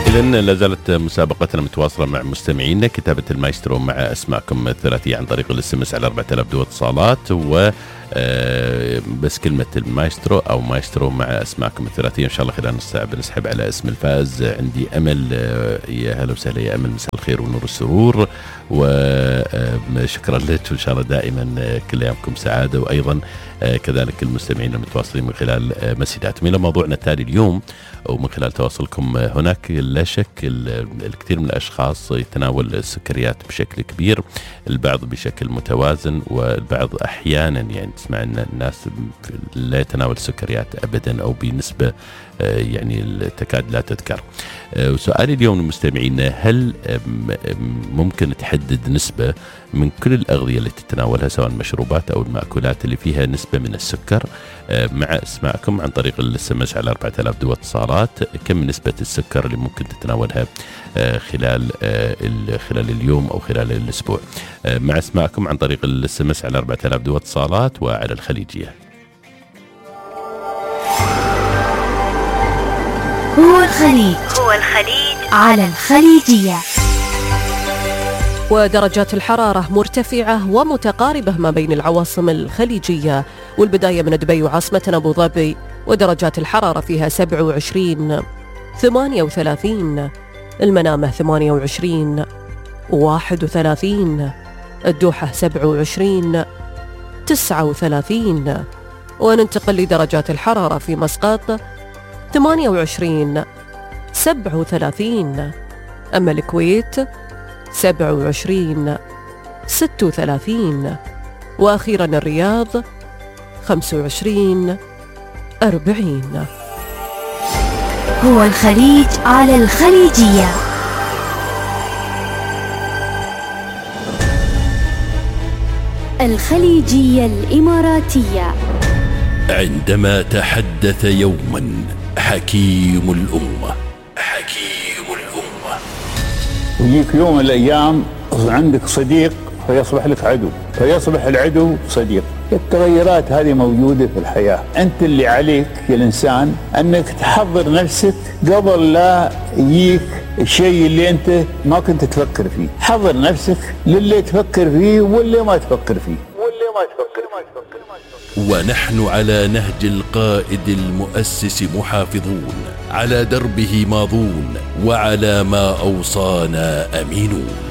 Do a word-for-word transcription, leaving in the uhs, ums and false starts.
إذن لا زالت مسابقتنا متواصلة مع مستمعينا، كتابة المايسترو مع أسماءكم الثلاثية عن طريق الاس ام اس على أربعة آلاف دو اتصالات، و بس كلمة المايسترو أو مايسترو مع أسماءكم الثلاثية. إن شاء الله خلال نص ساعة بنسحب على اسم الفائز. عندي أمل، يا هلا وسهلا يا أمل، مساء الخير ونور السرور، وشكرا لك، وإن شاء الله دائما كل أيامكم سعادة، وأيضا كذلك المستمعين المتواصلين من خلال مسجاتهم. إلى موضوعنا التالي اليوم، ومن خلال تواصلكم هناك لا شك الكثير من الأشخاص يتناول السكريات بشكل كبير، البعض بشكل متوازن، والبعض أحيانا يعني تسمع أن الناس لا يتناول السكريات أبدا أو بنسبة يعني تكاد لا تذكر. وسؤالي اليوم للمستمعين، هل ممكن تحدد نسبة من كل الأغذية اللي تتناولها سواء المشروبات أو المأكولات اللي فيها نسبة من السكر؟ مع اسماءكم عن طريق الاس ام اس على أربعة آلاف دو اتصالات، كم نسبة السكر اللي ممكن تتناولها خلال خلال اليوم أو خلال الأسبوع؟ مع اسماءكم عن طريق الاس ام اس على أربعة آلاف دو اتصالات وعلى الخليجية. هو الخليج هو الخليج على الخليجية. ودرجات الحرارة مرتفعة ومتقاربة ما بين العواصم الخليجية، والبداية من دبي وعاصمتنا أبو ظبي، ودرجات الحرارة فيها سبعة وعشرين، ثمانية وثلاثين، المنامة ثمانية وعشرين، واحد وثلاثين، الدوحة سبعة وعشرين، تسعة وثلاثين. وننتقل لدرجات الحرارة في مسقط ثمانية وعشرين، سبعة وثلاثين، أما الكويت سبعة وعشرين، ستة وثلاثين، وأخيرا الرياض خمسة وعشرين، أربعين. هو الخليج على الخليجية. الخليجية الإماراتية. عندما تحدث يوما حكيم الأمة حكيم الأمة يجيك يوم من الأيام عندك صديق فيصبح لك عدو، فيصبح العدو صديق. التغيرات هذه موجودة في الحياة. أنت اللي عليك يا الإنسان أنك تحضر نفسك قبل لا يجيك الشيء اللي أنت ما كنت تفكر فيه. حضر نفسك للي تفكر فيه واللي ما تفكر فيه واللي ما تفكر ما تفكر ما تفكر. ونحن على نهج القائد المؤسس محافظون، على دربه ماضون، وعلى ما أوصانا أمينون.